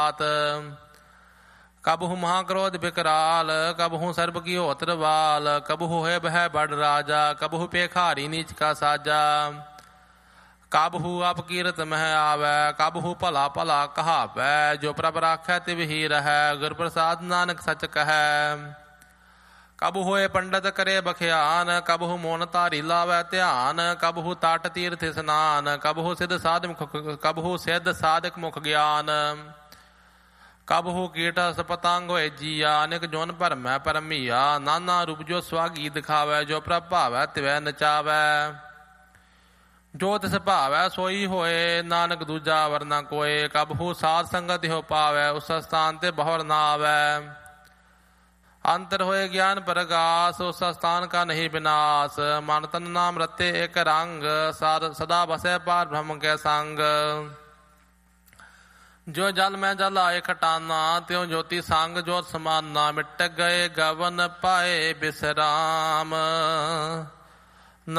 कबहु महाक्रोध विकराल, कबहु सर्प की होत्र बाल, कबहु है बह बड़ राजा, कबहु पेखारी नीच का साजा। कबहु अपकीरत मह आवै, कबहु भला भला कहावै, जो प्रभ राखै तिव ही रहै, गुर प्रसाद नानक सच कहै। कबहु होए पंडित करे बख्यान, कबहु मोन धारी लावै ध्यान, कबहु तट तीर्थ स्नान, कबहु सिद्ध साधक मुख ज्ञान। कबहु कीटस पतंग होए जिया, अनेक जोन भरमै परमिया, नाना रूप जो सुहागी दिखावै, जो प्रभ भावै तिवै नचावै। जो तिस भावै सोई होए, नानक दूजा वर न कोय, कबहु साध संगत हो पावै, उस स्थान ते बहुर न आवै। अंतर होए ज्ञान प्रकाश, उस स्थान का नहीं विनाश, मन तन नाम रते एक रंग, सदा बसे पार ब्रह्म के संग। जो जल में जल आए खटाना, त्यों ज्योति संग जोत समाना, मिट गए गवन पाए बिसराम।